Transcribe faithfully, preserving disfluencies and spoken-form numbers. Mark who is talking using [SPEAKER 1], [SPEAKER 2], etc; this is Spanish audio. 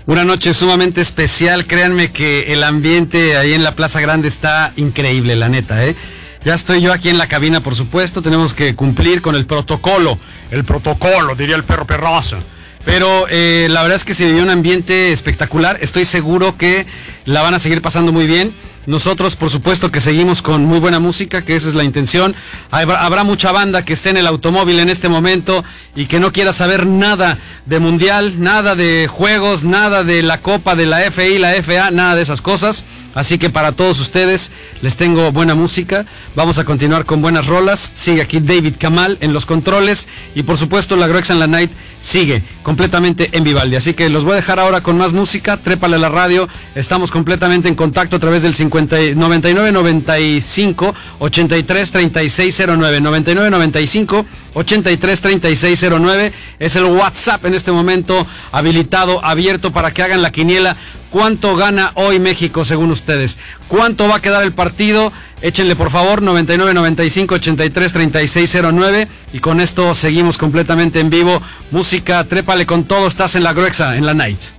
[SPEAKER 1] Una noche sumamente especial, créanme que el ambiente ahí en la Plaza Grande está increíble, la neta, ¿eh? Ya estoy yo aquí en la cabina, por supuesto, tenemos que cumplir con el protocolo, el protocolo, diría el perro perroso. Pero eh, la verdad es que se vivió un ambiente espectacular, estoy seguro que la van a seguir pasando muy bien. Nosotros, por supuesto, que seguimos con muy buena música, que esa es la intención. Habrá, habrá mucha banda que esté en el automóvil en este momento y que no quiera saber nada de mundial, nada de juegos, nada de la Copa, de la F I, la F A, nada de esas cosas. Así que para todos ustedes les tengo buena música. Vamos a continuar con buenas rolas. Sigue aquí David Kamal en los controles y por supuesto la Groexan La Night sigue completamente en Vivaldi. Así que los voy a dejar ahora con más música. Trépale a la radio. Estamos completamente en contacto a través del cincuenta, noventa y nueve noventa y cinco ochenta y tres treinta y seis cero nueve. noventa y nueve noventa y cinco ochenta y tres treinta y seis cero nueve es el WhatsApp en este momento habilitado, abierto para que hagan la quiniela. ¿Cuánto gana hoy México según ustedes? ¿Cuánto va a quedar el partido? Échenle por favor noventa y nueve noventa y cinco ochenta y tres treinta y seis cero nueve y con esto seguimos completamente en vivo. Música, trépale con todo, estás en la Groexa, en la Night.